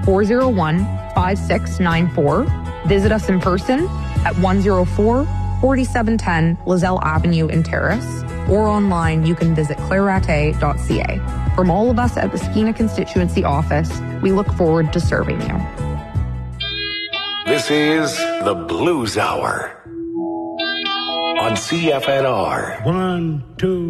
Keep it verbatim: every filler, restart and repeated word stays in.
four oh one, five six nine four. Visit us in person at one oh four, forty-seven ten Lozelle Avenue in Terrace, or online you can visit clarate dot c a. From all of us at the Skeena Constituency Office, we look forward to serving you. This is the Blues Hour on C F N R. One, two.